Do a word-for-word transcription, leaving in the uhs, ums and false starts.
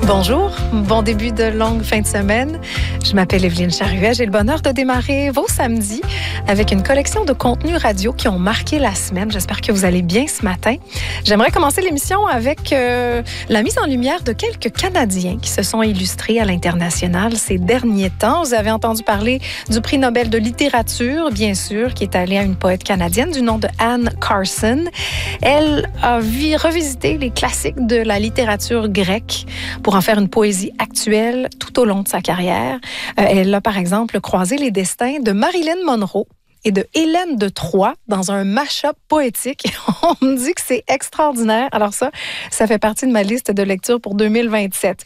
Bonjour, bon début de longue fin de semaine. Je m'appelle Evelyne Charuet. J'ai le bonheur de démarrer vos samedis avec une collection de contenus radio qui ont marqué la semaine. J'espère que vous allez bien ce matin. J'aimerais commencer l'émission avec euh, la mise en lumière de quelques Canadiens qui se sont illustrés à l'international ces derniers temps. Vous avez entendu parler du prix Nobel de littérature, bien sûr, qui est allé à une poète canadienne du nom de Anne Carson. Elle a vi- revisité les classiques de la littérature grecque pour en faire une poésie actuelle tout au long de sa carrière. Euh, elle a, par exemple, croisé les destins de Marilyn Monroe et de Hélène de Troyes dans un mash-up poétique. On me dit que c'est extraordinaire. Alors ça, ça fait partie de ma liste de lecture pour deux mille vingt-sept.